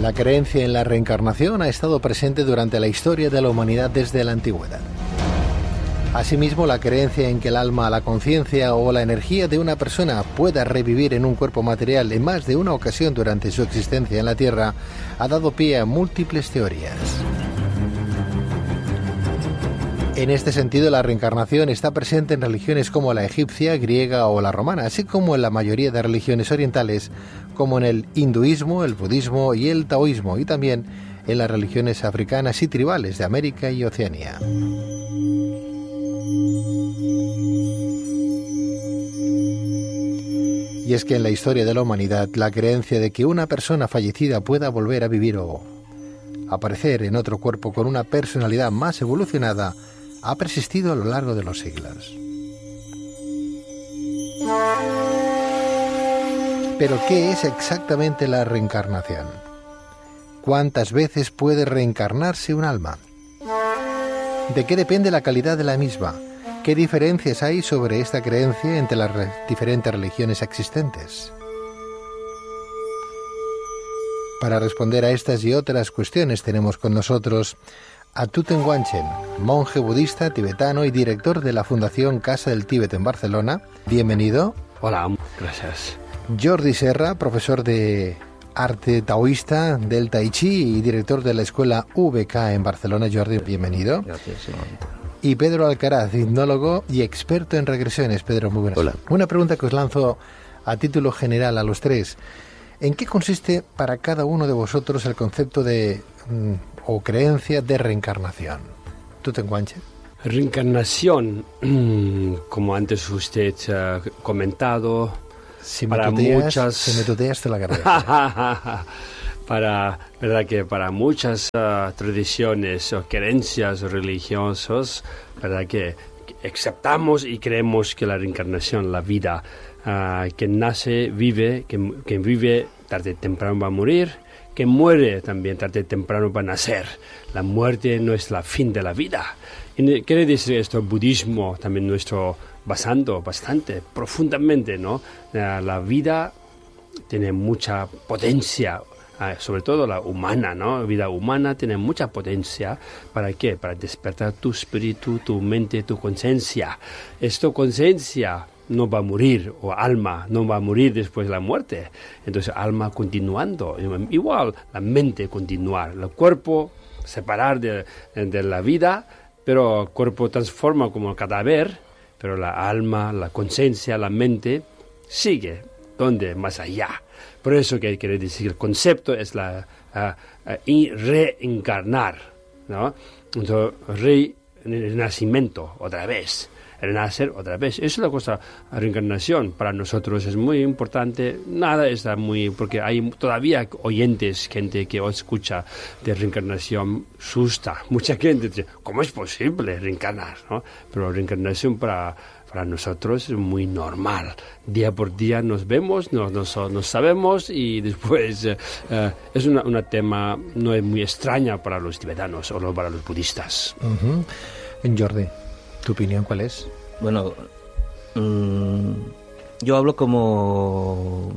La creencia en la reencarnación ha estado presente durante la historia de la humanidad desde la antigüedad. Asimismo, la creencia en que el alma, la conciencia o la energía de una persona pueda revivir en un cuerpo material en más de una ocasión durante su existencia en la Tierra ha dado pie a múltiples teorías. En este sentido, la reencarnación está presente en religiones como la egipcia, griega o la romana, así como en la mayoría de religiones orientales, como en el hinduismo, el budismo y el taoísmo, y también en las religiones africanas y tribales de América y Oceanía. Y es que en la historia de la humanidad, la creencia de que una persona fallecida pueda volver a vivir o aparecer en otro cuerpo con una personalidad más evolucionada ha persistido a lo largo de los siglos. Pero, ¿qué es exactamente la reencarnación? ¿Cuántas veces puede reencarnarse un alma? ¿De qué depende la calidad de la misma? ¿Qué diferencias hay sobre esta creencia entre las diferentes religiones existentes? Para responder a estas y otras cuestiones tenemos con nosotros a Thuten Wanchen, monje budista tibetano y director de la Fundación Casa del Tíbet en Barcelona. Bienvenido. Hola, gracias. Jordi Serra, profesor de arte taoísta del Tai Chi y director de la Escuela VK en Barcelona. Jordi, bienvenido. Gracias, igualmente. Y Pedro Alcaraz, hipnólogo y experto en regresiones. Pedro, muy buenas. Hola. Una pregunta que os lanzo a título general a los tres. ¿En qué consiste para cada uno de vosotros el concepto de o creencia de reencarnación? ¿Thuten Wanchen? Reencarnación, como antes usted ha comentado, Si para me tuteas te la carrera. para muchas tradiciones o creencias religiosas, verdad que aceptamos y creemos que la reencarnación, la vida, que nace, vive, que vive tarde o temprano va a morir, que muere también tarde o temprano va a nacer. La muerte no es la fin de la vida. Y quiere decir esto, el budismo también nuestro, basando bastante profundamente, ¿no? La vida tiene mucha potencia, sobre todo la humana, ¿no? La vida humana tiene mucha potencia. ¿Para qué? Para despertar tu espíritu, tu mente, tu conciencia. Esta conciencia no va a morir, o alma no va a morir después de la muerte. Entonces, alma continuando. Igual, la mente continuar. El cuerpo separar de la vida, pero el cuerpo transforma como cadáver, pero la alma, la conciencia, la mente sigue. ¿Dónde? Más allá. Por eso que quiere decir, el concepto es reencarnar, ¿no? Entonces, renacimiento otra vez. Renacer otra vez. Eso es la cosa, la reencarnación para nosotros es muy importante. Nada está muy... porque hay todavía oyentes, gente que os escucha de reencarnación, susta. Mucha gente dice, ¿cómo es posible reencarnar? ¿No? Pero reencarnación para nosotros es muy normal. Día por día nos vemos, nos sabemos y después es una tema no es muy extraña para los tibetanos o para los budistas. Jordi, ¿tu opinión cuál es? Bueno, yo hablo como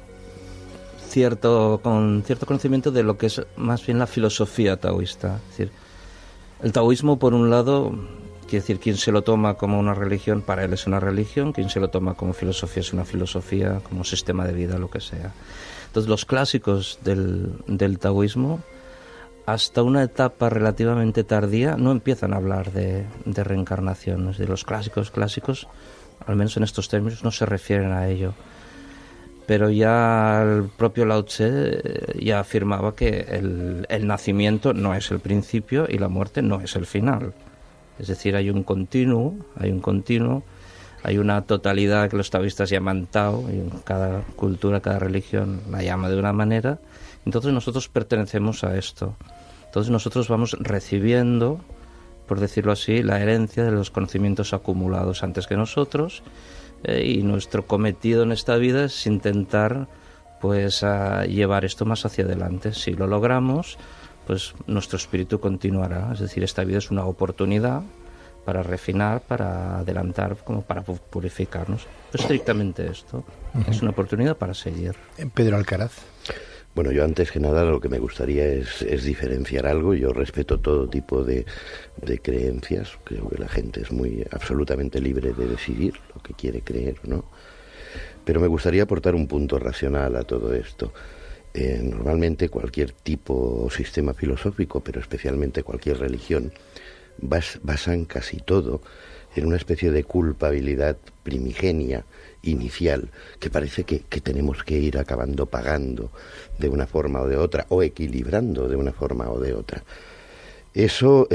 con cierto conocimiento de lo que es más bien la filosofía taoísta. Es decir, el taoísmo, por un lado, quiere decir, quien se lo toma como una religión, para él es una religión, quien se lo toma como filosofía es una filosofía, como sistema de vida, lo que sea. Entonces, los clásicos del taoísmo, hasta una etapa relativamente tardía, no empiezan a hablar de reencarnación. Es decir, los clásicos, al menos en estos términos, no se refieren a ello. Pero ya el propio Lao Tse ya afirmaba que el nacimiento no es el principio y la muerte no es el final. Es decir, hay un continuo, hay una totalidad que los taoístas llaman Tao, y cada cultura, cada religión la llama de una manera. Entonces nosotros pertenecemos a esto. Entonces nosotros vamos recibiendo, por decirlo así, la herencia de los conocimientos acumulados antes que nosotros, y nuestro cometido en esta vida es intentar pues llevar esto más hacia adelante. Si lo logramos, pues nuestro espíritu continuará. Es decir, esta vida es una oportunidad para refinar, para adelantar, como para purificarnos. Estrictamente esto. Es una oportunidad para seguir. Pedro Alcaraz. Bueno, yo antes que nada lo que me gustaría es diferenciar algo. Yo respeto todo tipo de creencias. Creo que la gente es absolutamente libre de decidir lo que quiere creer, ¿no? Pero me gustaría aportar un punto racional a todo esto. Normalmente cualquier tipo o sistema filosófico, pero especialmente cualquier religión, basan casi todo en una especie de culpabilidad primigenia, inicial, que parece que tenemos que ir acabando pagando de una forma o de otra, o equilibrando de una forma o de otra. Eso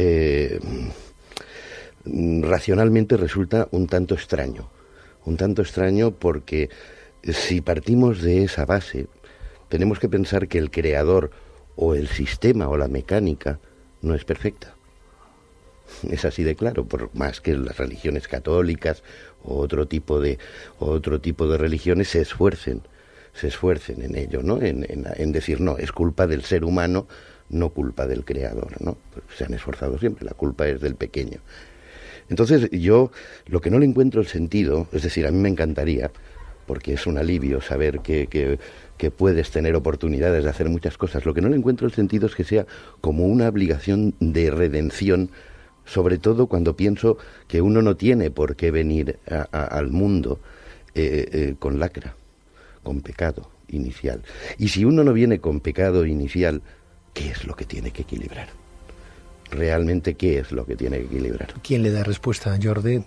racionalmente resulta un tanto extraño porque si partimos de esa base, tenemos que pensar que el creador o el sistema o la mecánica no es perfecta. Es así de claro, por más que las religiones católicas o otro tipo de religiones se esfuercen en ello, ¿no? En decir, no, es culpa del ser humano, no culpa del creador, ¿no? Pues se han esforzado siempre, la culpa es del pequeño. Entonces yo lo que no le encuentro el sentido, es decir, a mí me encantaría, porque es un alivio saber que puedes tener oportunidades de hacer muchas cosas, lo que no le encuentro el sentido es que sea como una obligación de redención, sobre todo cuando pienso que uno no tiene por qué venir al mundo con lacra, con pecado inicial. Y si uno no viene con pecado inicial, ¿qué es lo que tiene que equilibrar? Realmente, ¿qué es lo que tiene que equilibrar? ¿Quién le da respuesta, Jordi?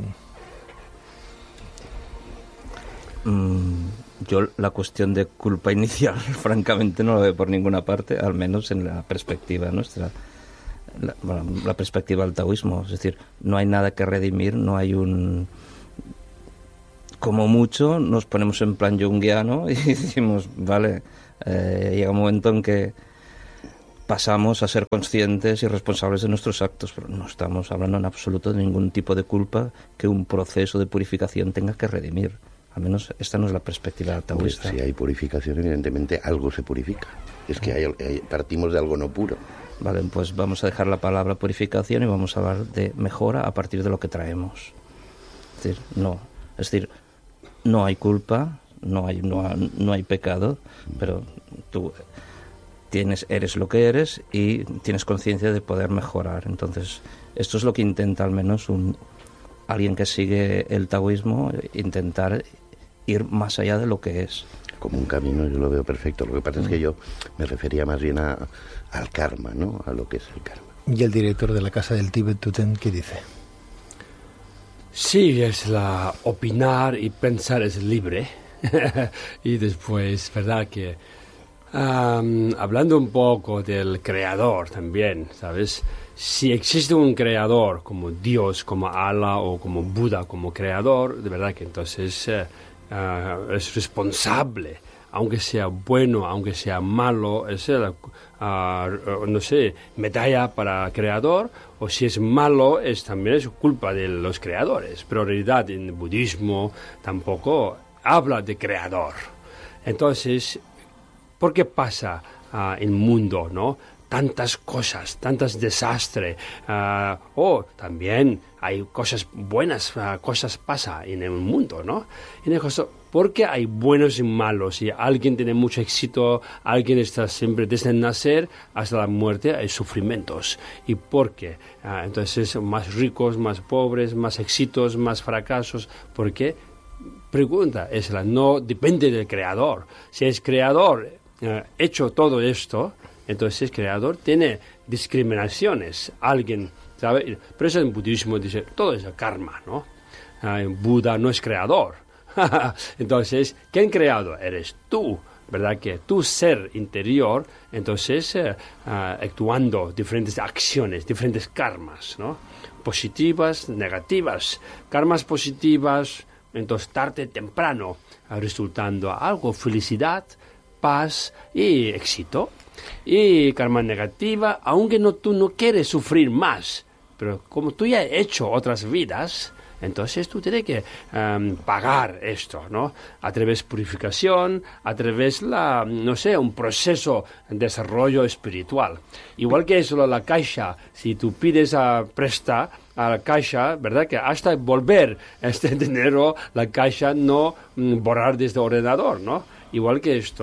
Yo la cuestión de culpa inicial, francamente, no la veo por ninguna parte, al menos en la perspectiva nuestra. La perspectiva del taoísmo, es decir, no hay nada que redimir, no hay como mucho nos ponemos en plan junguiano y decimos, vale, llega un momento en que pasamos a ser conscientes y responsables de nuestros actos, pero no estamos hablando en absoluto de ningún tipo de culpa que un proceso de purificación tenga que redimir. Al menos esta no es la perspectiva taoísta. Pues si hay purificación, evidentemente algo se purifica. Es que partimos de algo no puro. Vale, pues vamos a dejar la palabra purificación y vamos a hablar de mejora a partir de lo que traemos. Es decir, no hay culpa, no hay pecado, pero tú eres lo que eres y tienes conciencia de poder mejorar. Entonces, esto es lo que intenta al menos alguien que sigue el taoísmo, intentar ir más allá de lo que es. Como un camino, yo lo veo perfecto. Lo que pasa es que yo me refería más bien al karma, ¿no? A lo que es el karma. ¿Y el director de la Casa del Tíbet, Tuten, qué dice? Sí, opinar y pensar es libre. Y después, verdad que hablando un poco del creador también, ¿sabes? Si existe un creador como Dios, como Allah o como Buda como creador, de verdad que entonces es responsable, aunque sea bueno, aunque sea malo, es medalla para creador, o si es malo, también es culpa de los creadores. Pero en realidad en el budismo tampoco habla de creador. Entonces, ¿por qué pasa en el mundo, no? Tantas cosas, tantos desastres, también hay cosas buenas, cosas pasan en el mundo, ¿no? ¿Por qué hay buenos y malos? Si alguien tiene mucho éxito, alguien está siempre desde el nacer hasta la muerte, hay sufrimientos. ¿Y por qué? Entonces, más ricos, más pobres, más éxitos, más fracasos. ¿Por qué? Pregunta, no depende del creador. Si es creador hecho todo esto, entonces el creador tiene discriminaciones. Alguien, ¿sabe? Por eso en budismo dice, todo es el karma, ¿no? Buda no es creador. Entonces, ¿quién creado? Eres tú, ¿verdad? Que tu ser interior, entonces, actuando diferentes acciones, diferentes karmas, ¿no? Positivas, negativas. Karmas positivas, entonces tarde, temprano, resultando algo, felicidad, paz y éxito. Y karma negativa, aunque tú no quieres sufrir más, pero como tú ya has hecho otras vidas, entonces tú tienes que pagar esto, ¿no? A través de purificación, a través un proceso de desarrollo espiritual. Igual que eso la caixa, si tú pides presta a la caixa, ¿verdad? Que hasta volver este dinero, la caixa no borrar desde el ordenador, ¿no? Igual que esto,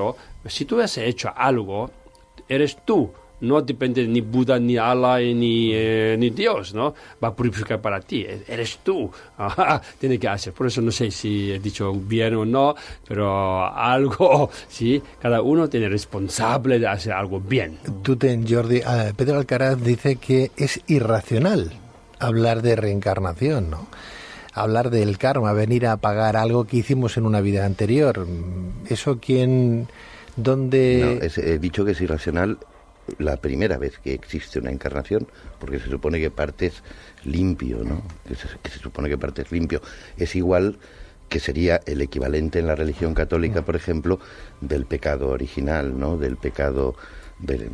Si tú has hecho algo, eres tú. No depende ni Buda, ni Allah, ni Dios, ¿no? Va a purificar para ti. Eres tú. Tiene que hacer. Por eso no sé si he dicho bien o no, pero algo, sí. Cada uno tiene responsable de hacer algo bien. Jordi, Pedro Alcaraz dice que es irracional hablar de reencarnación, ¿no? Hablar del karma, venir a pagar algo que hicimos en una vida anterior. ¿Eso quién, dónde...? No, he dicho que es irracional la primera vez que existe una encarnación, porque se supone que partes limpio, ¿no? Que se supone que partes limpio. Es igual que sería el equivalente en la religión católica, por ejemplo, del pecado original, ¿no? Del pecado de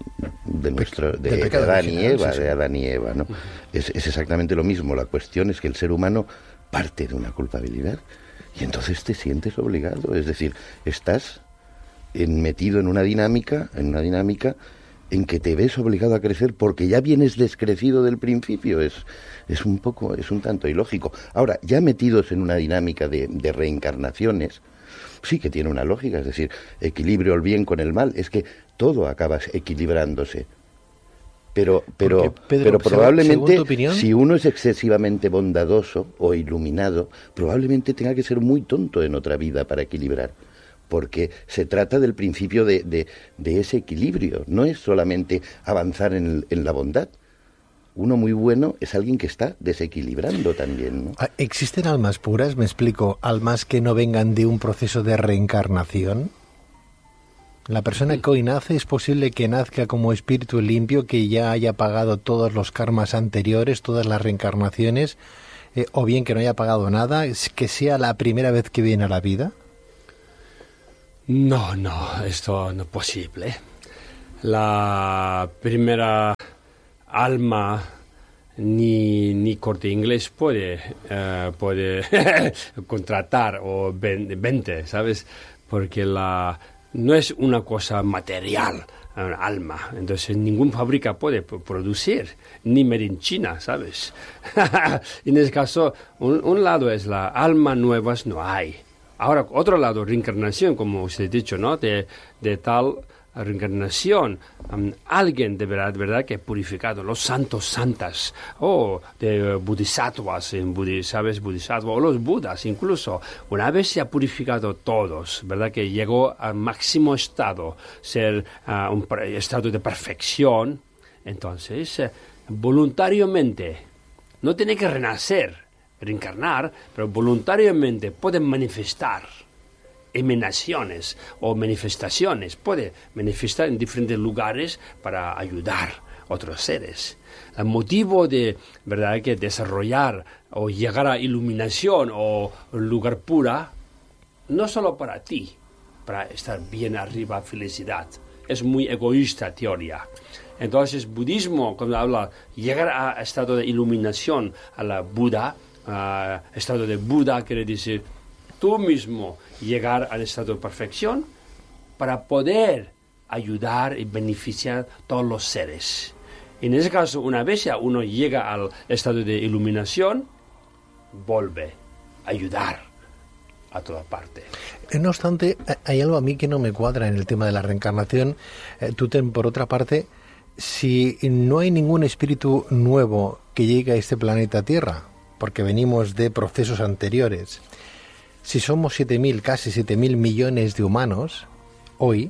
Adán y Eva, ¿no? Es exactamente lo mismo. La cuestión es que el ser humano parte de una culpabilidad y entonces te sientes obligado. Es decir, estás metido en una dinámica en que te ves obligado a crecer porque ya vienes descrecido del principio. Es un tanto ilógico. Ahora, ya metidos en una dinámica de reencarnaciones, sí que tiene una lógica, es decir, equilibrio el bien con el mal, es que todo acaba equilibrándose. Pero Pedro, probablemente, opinión, si uno es excesivamente bondadoso o iluminado, probablemente tenga que ser muy tonto en otra vida para equilibrar. Porque se trata del principio de ese equilibrio, no es solamente avanzar en la bondad. Uno muy bueno es alguien que está desequilibrando también, ¿no? ¿Existen almas puras, me explico, almas que no vengan de un proceso de reencarnación? La persona que hoy nace, ¿es posible que nazca como espíritu limpio, que ya haya pagado todos los karmas anteriores, todas las reencarnaciones, o bien que no haya pagado nada, que sea la primera vez que viene a la vida? No, esto no es posible. La primera alma ni Corte Inglés puede contratar o vender, ¿sabes? Porque no es una cosa material, un alma. Entonces ningún fábrica puede producir, ni Made in China, ¿sabes? En ese caso, un lado es la alma nuevas no hay. Ahora, otro lado, reencarnación, como usted ha dicho, ¿no? De tal reencarnación, alguien de verdad que ha purificado, los santas, o de bodhisattvas, ¿sabes? Bodhisattva, o los budas, incluso. Una vez se ha purificado todos, ¿verdad? Que llegó al máximo estado, ser un estado de perfección, entonces, voluntariamente, no tiene que renacer, reencarnar, pero voluntariamente pueden manifestar emanaciones o manifestaciones, puede manifestar en diferentes lugares para ayudar a otros seres. El motivo de, ¿verdad?, que desarrollar o llegar a iluminación o lugar pura, no solo para ti, para estar bien arriba, felicidad. Es muy egoísta teoría. Entonces, budismo, cuando habla llegar a estado de iluminación, a la Buda, estado de Buda quiere decir tú mismo llegar al estado de perfección para poder ayudar y beneficiar a todos los seres. En ese caso, una vez ya uno llega al estado de iluminación, vuelve a ayudar a toda parte. No obstante, hay algo a mí que no me cuadra en el tema de la reencarnación. Por otra parte, si no hay ningún espíritu nuevo que llegue a este planeta Tierra, porque venimos de procesos anteriores, si somos casi 7.000 millones de humanos, hoy,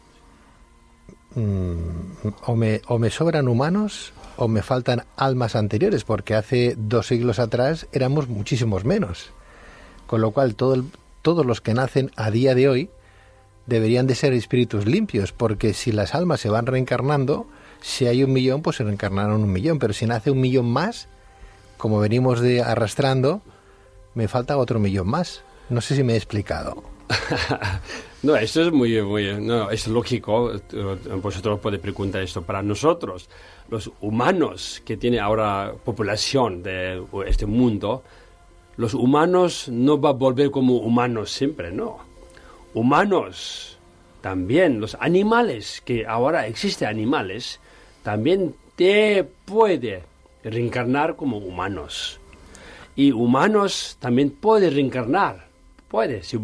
o me sobran humanos o me faltan almas anteriores, porque hace 2 siglos atrás éramos muchísimos menos. Con lo cual, todos los que nacen a día de hoy deberían de ser espíritus limpios, porque si las almas se van reencarnando, si hay 1 millón, pues se reencarnaron 1 millón, pero si nace 1 millón más, como venimos arrastrando, me falta otro 1 millón más. No sé si me he explicado. No, esto es muy no, es lógico. Vosotros podéis preguntar esto. Para nosotros, los humanos que tiene ahora población de este mundo, los humanos no van a volver como humanos siempre, no. Humanos, también los animales, que ahora existen animales, también te puede reencarnar como humanos. Y humanos también pueden reencarnar puede. Si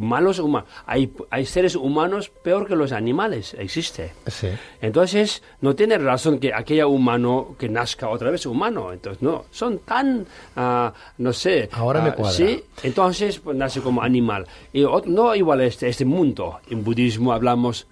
hay seres humanos peor que los animales, existe. Sí. Entonces, no tiene razón que aquella humano que nazca otra vez humano. Entonces, no, son tan, no sé. Ahora me cuadra. Sí, entonces pues, nace como animal. Y no igual este mundo. En budismo hablamos,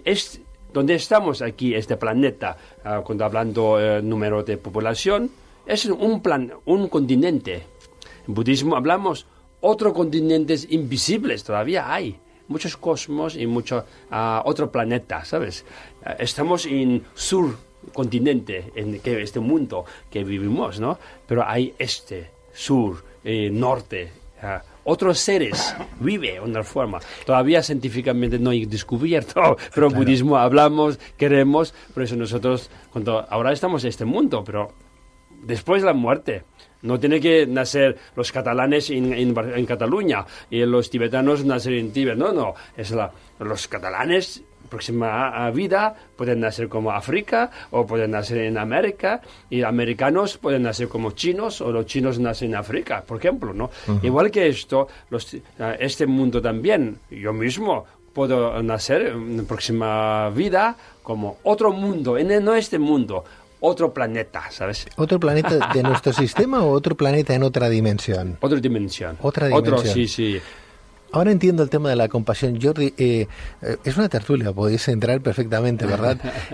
donde estamos aquí, este planeta, cuando hablando número de población, es un continente. En budismo hablamos otros continentes invisibles, todavía hay muchos cosmos y muchos otro planeta, ¿sabes? Estamos en continente, en este mundo que vivimos, ¿no? Pero hay sur, norte, otros seres vive de una forma. Todavía científicamente no hay descubierto, pero en budismo hablamos, queremos, por eso nosotros, ahora estamos en este mundo, pero después de la muerte. No tiene que nacer los catalanes en Cataluña y los tibetanos nacer en Tíbet. No. Los catalanes, próxima vida, pueden nacer como África o pueden nacer en América, y americanos pueden nacer como chinos o los chinos nacen en África, por ejemplo, ¿no? Uh-huh. Igual que esto, este mundo también, yo mismo puedo nacer en próxima vida como otro mundo, no este mundo. Otro planeta, ¿sabes? ¿Otro planeta de nuestro sistema o otro planeta en otra dimensión? Otra dimensión. Otra dimensión. Sí. Ahora entiendo el tema de la compasión. Jordi, es una tertulia, podéis entrar perfectamente, ¿verdad?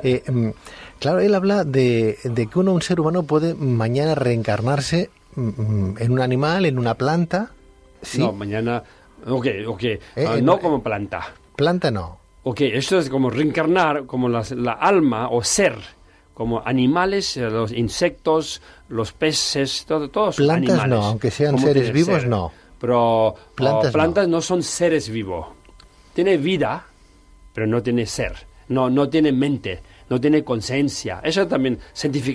Claro, él habla de que un ser humano puede mañana reencarnarse en un animal, en una planta. ¿Sí? No, mañana... Ok. No como planta. Planta no. Ok, esto es como reencarnar, como la alma o ser... como animales, los insectos, los peces, todos plantas animales. No, aunque sean seres vivos, ser. No. Pero plantas no son seres vivos. Tiene vida, pero no tiene ser. No tiene mente, no tiene conciencia. Eso también científicamente